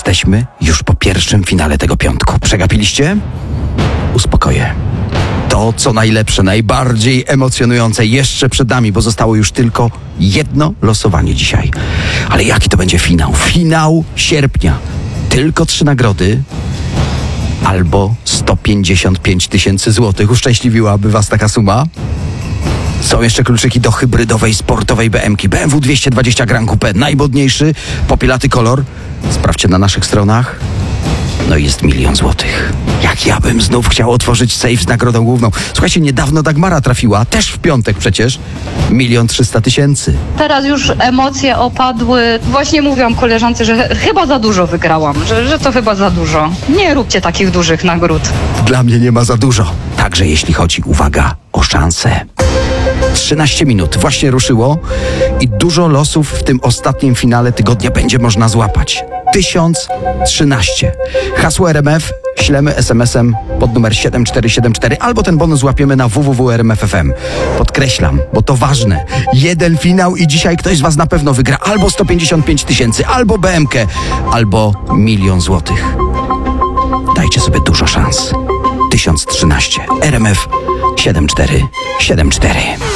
Jesteśmy już po pierwszym finale tego piątku. Przegapiliście? Uspokoję. To, co najlepsze, najbardziej emocjonujące jeszcze przed nami, bo zostało już tylko jedno losowanie dzisiaj. Ale jaki to będzie finał? Finał sierpnia. Tylko 3 nagrody albo 155 000 złotych. Uszczęśliwiłaby was taka suma? Są jeszcze kluczyki do hybrydowej, sportowej BM-ki. BMW 220 Gran Coupe. Najmodniejszy, popielaty kolor. Sprawdźcie na naszych stronach. No i jest 1 000 000 złotych. Jak ja bym znów chciał otworzyć safe z nagrodą główną. Słuchajcie, niedawno Dagmara trafiła, też w piątek przecież. 1 300 000. Teraz już emocje opadły. Właśnie mówiłam koleżance, że chyba za dużo wygrałam, że to chyba za dużo. Nie róbcie takich dużych nagród. Dla mnie nie ma za dużo. Także jeśli chodzi, uwaga, o szansę. 13 minut właśnie ruszyło i dużo losów w tym ostatnim finale tygodnia będzie można złapać. 1013. Hasło RMF ślemy SMS-em pod numer 7474 albo ten bonus łapiemy na www.rmf.fm. Podkreślam, bo to ważne. Jeden finał i dzisiaj ktoś z was na pewno wygra albo 155 000, albo BM-kę, albo 1 000 000 złotych. Dajcie sobie dużo szans. 1013. RMF 7474.